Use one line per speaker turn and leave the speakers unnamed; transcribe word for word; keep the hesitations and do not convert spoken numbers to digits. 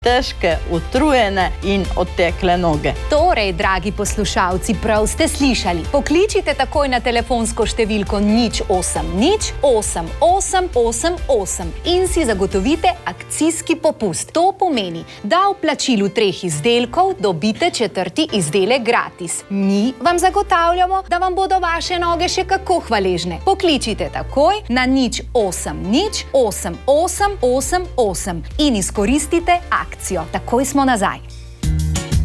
težke, utrujene in odtekle noge.
Torej, dragi poslušalci, prav ste slišali. Pokličite takoj na telefonsko številko nič osem nič osem osem osem osem in si zagotovite akcijski popust. To pomeni, da v plačilu treh izdelkov dobite četrti izdelek gratis. Mi vam zagotavljamo, da vam bodo vaše noge še kako hvaležne. Pokličite takoj na nič osem nič osem osem osem osem in izkoristite akcijo. Takoj smo nazaj.